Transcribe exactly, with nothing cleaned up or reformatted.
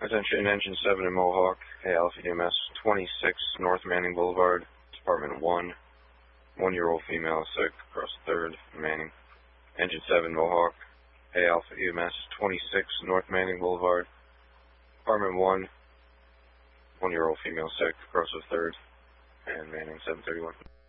Attention, Engine seven in Mohawk, A Alpha E M S twenty-six North Manning Boulevard, Department one. One-year-old female sick, across third, Manning. Engine seven Mohawk, A Alpha E M S twenty-six North Manning Boulevard, Department one. One-year-old female sick, across third, and Manning seven thirty-one.